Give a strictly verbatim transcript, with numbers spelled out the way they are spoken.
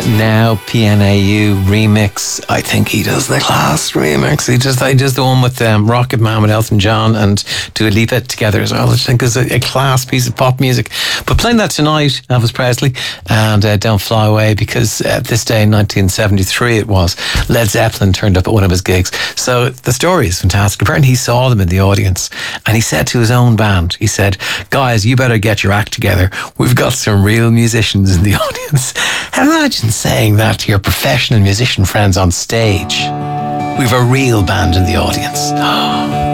Now P N A U remix. I think he does the class remix. He just, I just the one with um, Rocket Man with Elton John and Dua Lipa together as well. I think is a, a class piece of pop music. But playing that tonight, Elvis Presley and uh, Don't Fly Away, because uh, this day in nineteen seventy-three it was, Led Zeppelin turned up at one of his gigs. So the story is fantastic. Apparently he saw them in the audience and he said to his own band, he said, guys, you better get your act together. We've got some real musicians in the audience. Imagine saying that to your professional musician friends on stage. We've a real band in the audience.